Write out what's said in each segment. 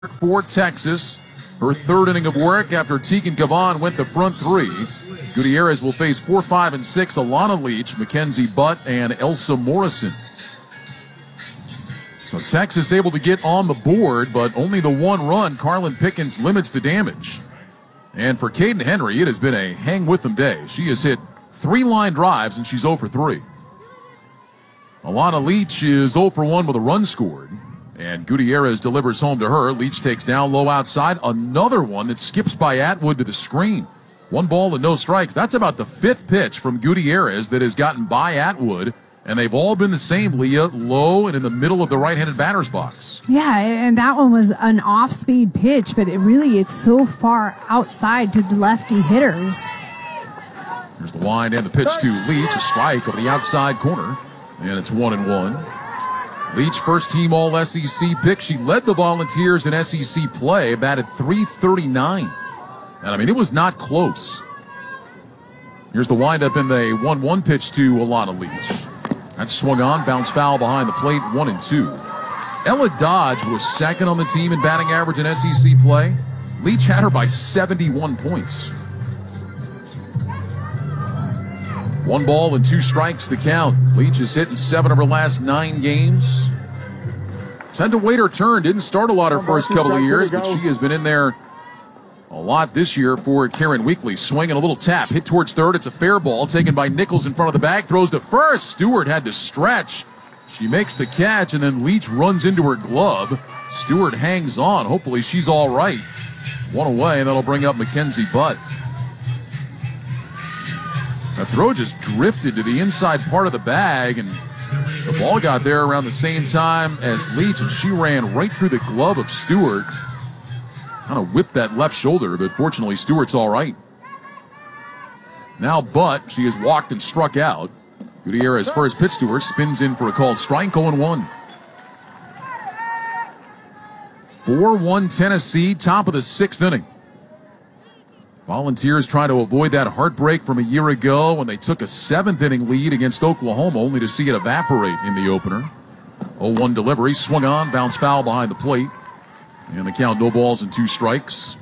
for Texas. Her third inning of work after Tegan Gavon went the front three. Gutierrez will face 4, 5, and 6. Alana Leach, Mackenzie Butt, and Elsa Morrison. So Texas able to get on the board, but only the one run. Carlin Pickens limits the damage. And for Caden Henry, it has been a hang-with-them day. She has hit 3 line drives, and she's 0 for 3. Alana Leach is 0 for 1 with a run scored. And Gutierrez delivers home to her. Leach takes down low outside. Another one that skips by Atwood to the screen. 1 ball and no strikes. That's about the 5th pitch from Gutierrez that has gotten by Atwood. And they've all been the same, Leah, low and in the middle of the right-handed batter's box. Yeah, and that one was an off-speed pitch, but it's so far outside to the lefty hitters. Here's the wind and the pitch to Leach. A strike over the outside corner. And it's 1-1. Leach, first-team All-SEC pick. She led the Volunteers in SEC play, batted .339. And, I mean, it was not close. Here's the windup in the 1-1 pitch to Alana Leach. That's swung on, bounced foul behind the plate, 1-2. Ella Dodge was second on the team in batting average in SEC play. Leach had her by 71 points. 1 ball and 2 strikes the count. Leach has hit in 7 of her last 9 games. She's had to wait her turn. Didn't start a lot her first couple of years, but she has been in there a lot this year for Karen Weekly. Swing and a little tap. Hit towards third. It's a fair ball taken by Nichols in front of the bag. Throws to first. Stewart had to stretch. She makes the catch, and then Leach runs into her glove. Stewart hangs on. Hopefully she's all right. 1 away, and that'll bring up Mackenzie Butt. The throw just drifted to the inside part of the bag, and the ball got there around the same time as Leach, and she ran right through the glove of Stewart. Kind of whipped that left shoulder, but fortunately Stewart's all right. Now Butt, she has walked and struck out. Gutierrez first pitch to her, spins in for a called strike, 0-1. 4-1 Tennessee, top of the 6th inning. Volunteers trying to avoid that heartbreak from a year ago when they took a 7th inning lead against Oklahoma, only to see it evaporate in the opener. 0-1 delivery, swung on, bounced foul behind the plate. And the count, no balls and 2 strikes.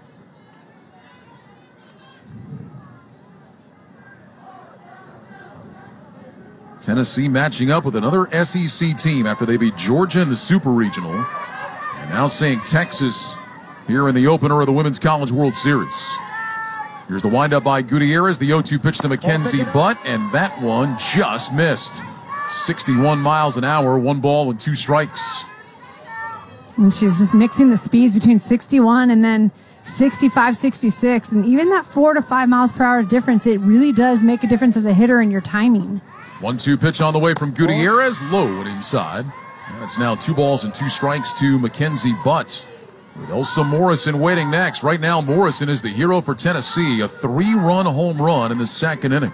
Tennessee matching up with another SEC team after they beat Georgia in the Super Regional. And now seeing Texas here in the opener of the Women's College World Series. Here's the windup by Gutierrez. The 0-2 pitch to Mackenzie Butt, and that one just missed. 61 miles an hour, 1 ball and 2 strikes. And she's just mixing the speeds between 61 and then 65, 66. And even that 4 to 5 miles per hour difference, it really does make a difference as a hitter in your timing. 1-2 pitch on the way from Gutierrez, low and inside. And it's now 2 balls and 2 strikes to Mackenzie Butt. With Elsa Morrison waiting next. Right now, Morrison is the hero for Tennessee. A 3-run home run in the 2nd inning.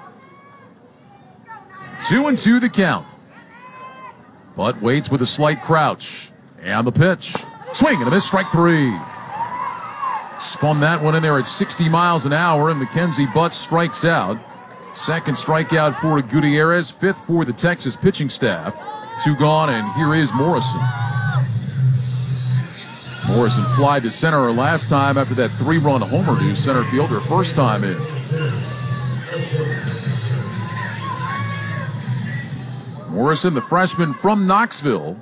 2-2 the count. Butt waits with a slight crouch. And the pitch. Swing and a miss, strike 3. Spun that one in there at 60 miles an hour, and Mackenzie Butt strikes out. 2nd strikeout for Gutierrez, 5th for the Texas pitching staff. 2 gone, and here is Morrison. Morrison flied to center her last time after that 3-run homer to center field, her first time in. Morrison, the freshman from Knoxville.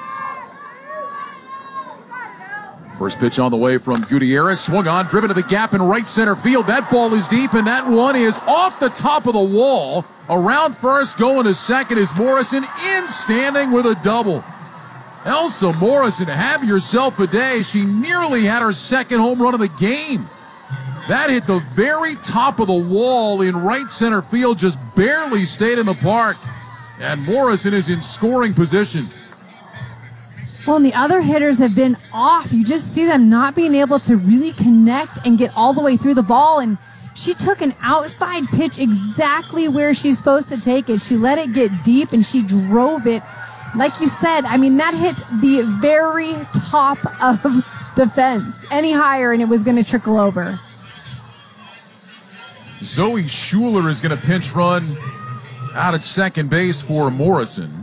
First pitch on the way from Gutierrez. Swung on, driven to the gap in right center field. That ball is deep, and that one is off the top of the wall. Around first, going to second is Morrison, in standing with a double. Elsa Morrison, have yourself a day. She nearly had her 2nd home run of the game. That hit the very top of the wall in right center field, just barely stayed in the park. And Morrison is in scoring position. Well, and the other hitters have been off. You just see them not being able to really connect and get all the way through the ball. And she took an outside pitch exactly where she's supposed to take it. She let it get deep, and she drove it. Like you said, I mean, that hit the very top of the fence. Any higher, and it was going to trickle over. Zoe Schuler is going to pinch run out at second base for Morrison.